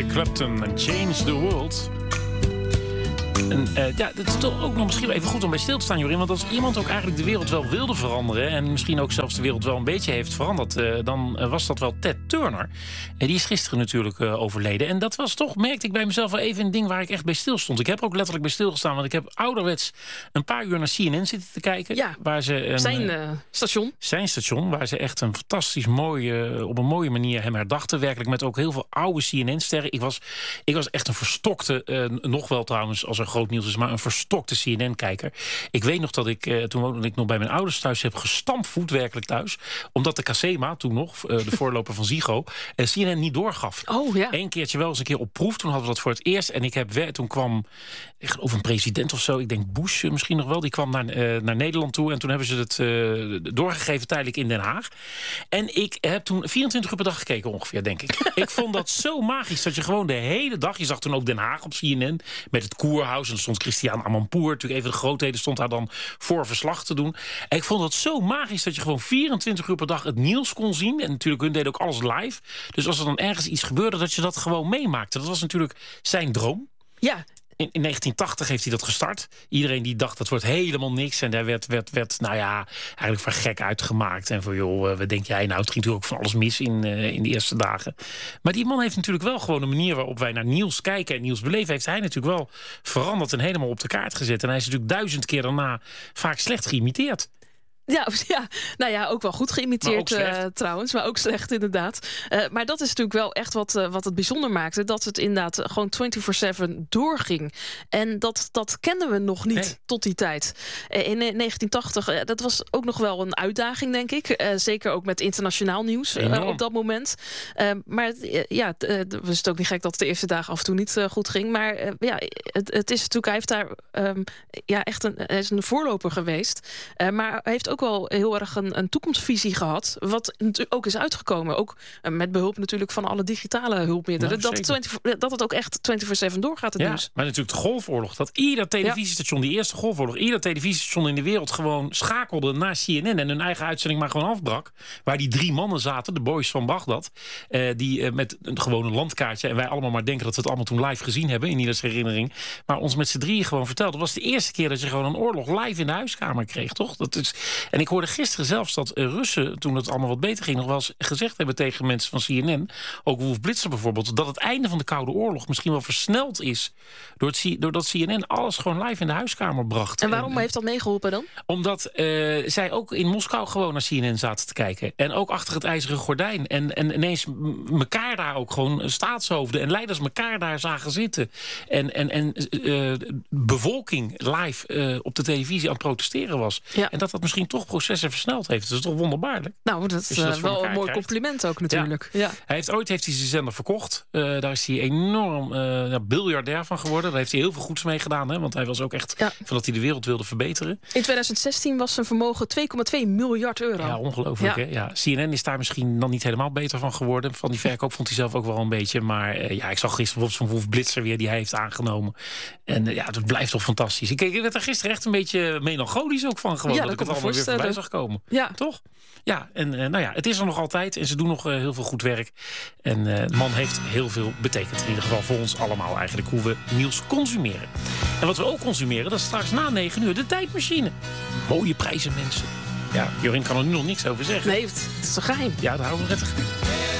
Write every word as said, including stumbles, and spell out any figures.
Eric Clapton en Change the World. En uh, ja, dat is toch ook nog misschien wel even goed om bij stil te staan, Jorien. Want als iemand ook eigenlijk de wereld wel wilde veranderen... en misschien ook zelfs de wereld wel een beetje heeft veranderd... Uh, dan uh, was dat wel Ted Turner. En die is gisteren natuurlijk uh, overleden. En dat was toch, merkte ik bij mezelf wel even een ding waar ik echt bij stil stond. Ik heb er ook letterlijk bij stilgestaan. Want ik heb ouderwets een paar uur naar C N N zitten te kijken. Ja, waar ze een, zijn uh, station. Zijn station, waar ze echt een fantastisch mooie... Uh, op een mooie manier hem herdachten. Werkelijk met ook heel veel oude C N N-sterren. Ik was, ik was echt een verstokte, uh, nog wel trouwens als er groot nieuws is, maar een verstokte C N N-kijker. Ik weet nog dat ik, uh, toen woonde ik nog bij mijn ouders thuis, heb gestampvoet werkelijk thuis. Omdat de Casema, toen nog, uh, de voorloper van Ziggo, uh, C N N niet doorgaf. Oh ja. Eén keertje wel eens een keer op proef. Toen hadden we dat voor het eerst. En ik heb weer, toen kwam, ik geloof een president of zo, ik denk Bush uh, misschien nog wel, die kwam naar, uh, naar Nederland toe. En toen hebben ze het uh, doorgegeven tijdelijk in Den Haag. En ik heb toen vierentwintig uur per dag gekeken ongeveer, denk ik. Ik vond dat zo magisch dat je gewoon de hele dag, je zag toen ook Den Haag op C N N, met het Koerhuis. En er stond Christian Amanpour, natuurlijk even de grootheden, stond daar dan voor verslag te doen. En ik vond dat zo magisch dat je gewoon vierentwintig uur per dag het nieuws kon zien. En natuurlijk, hun deden ook alles live. Dus als er dan ergens iets gebeurde, dat je dat gewoon meemaakte. Dat was natuurlijk zijn droom. Ja. In, in negentien tachtig heeft hij dat gestart. Iedereen die dacht, dat wordt helemaal niks. En daar werd, werd, werd nou ja, eigenlijk voor gek uitgemaakt. En voor, joh, wat denk jij nou? Het ging natuurlijk ook van alles mis in, uh, in de eerste dagen. Maar die man heeft natuurlijk wel gewoon een manier waarop wij naar nieuws kijken en nieuws beleven. Heeft hij natuurlijk wel veranderd en helemaal op de kaart gezet. En hij is natuurlijk duizend keer daarna vaak slecht geïmiteerd. Ja, ja, nou ja, ook wel goed geïmiteerd maar uh, trouwens, maar ook slecht inderdaad. Uh, maar dat is natuurlijk wel echt wat, uh, wat het bijzonder maakte. Dat het inderdaad gewoon vierentwintig zeven doorging. En dat, dat kenden we nog niet nee. tot die tijd. Uh, in negentien tachtig, uh, dat was ook nog wel een uitdaging, denk ik. Uh, zeker ook met internationaal nieuws uh, op dat moment. Uh, maar uh, ja, uh, het was het ook niet gek dat het de eerste dagen af en toe niet uh, goed ging. Maar uh, ja, het, het is natuurlijk, hij heeft daar um, ja, echt een, hij is een voorloper geweest. Uh, maar hij heeft ook wel heel erg een, een toekomstvisie gehad. Wat natuurlijk ook is uitgekomen. Ook uh, met behulp natuurlijk van alle digitale hulpmiddelen. Nou, dat, twintig, dat het ook echt vierentwintig zeven doorgaat het ja, nieuws. Maar natuurlijk de golfoorlog. Dat ieder televisiestation, ja. die eerste golfoorlog, ieder televisiestation in de wereld gewoon schakelde naar C N N en hun eigen uitzending maar gewoon afbrak. Waar die drie mannen zaten, de boys van Bagdad. Uh, die uh, met een gewone landkaartje. En wij allemaal maar denken dat we het allemaal toen live gezien hebben in ieders herinnering. Maar ons met z'n drieën gewoon verteld. Dat was de eerste keer dat je gewoon een oorlog live in de huiskamer kreeg, toch? Dat is, en ik hoorde gisteren zelfs dat Russen, toen het allemaal wat beter ging, nog wel eens gezegd hebben tegen mensen van C N N, ook Wolf Blitzer bijvoorbeeld, dat het einde van de Koude Oorlog misschien wel versneld is doordat C N N alles gewoon live in de huiskamer bracht. En waarom en, heeft dat meegeholpen dan? Omdat uh, zij ook in Moskou gewoon naar C N N zaten te kijken. En ook achter het ijzeren gordijn. En, en ineens elkaar daar ook gewoon staatshoofden en leiders elkaar daar zagen zitten. En, en, en uh, bevolking live uh, op de televisie aan het protesteren was. Ja. En dat dat misschien toch processen versneld heeft. Dat is toch wonderbaarlijk? Nou, dat is uh, wel een mooi krijgt. compliment ook natuurlijk. Ja. Ja. Hij heeft, ooit heeft hij zijn zender verkocht. Uh, daar is hij enorm uh, biljardair van geworden. Daar heeft hij heel veel goeds mee gedaan. Hè? Want hij was ook echt ja. van dat hij de wereld wilde verbeteren. In twintig zestien was zijn vermogen twee komma twee miljard euro. Ja, ongelooflijk. Ja. Hè? Ja, C N N is daar misschien dan niet helemaal beter van geworden. Van die verkoop vond hij zelf ook wel een beetje. Maar uh, ja, ik zag gisteren bijvoorbeeld zo'n Wolf Blitzer weer die hij heeft aangenomen. En uh, ja, dat blijft toch fantastisch. Ik, ik werd er gisteren echt een beetje melancholisch ook van geworden. Ja, dat, dat ik het allemaal weer voorbij zag komen. Ja. Toch? Ja, en uh, nou ja, het is er nog altijd. En ze doen nog uh, heel veel goed werk. En uh, de man heeft heel veel betekend. In ieder geval voor ons allemaal eigenlijk. Hoe we nieuws consumeren. En wat we ook consumeren, dat is straks na negen uur de tijdmachine. Mooie prijzen, mensen. Ja, Jorien kan er nu nog niks over zeggen. Nee, het is toch geheim? Ja, daar houden we nog even.